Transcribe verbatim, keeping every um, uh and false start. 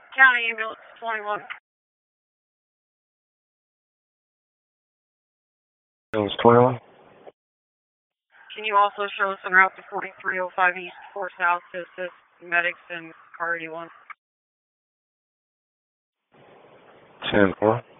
County Ambulance twenty-one. Ambulance twenty-one. Can you also show us en route to forty-three oh five East, four South to assist medics and Car eighty-one? ten four.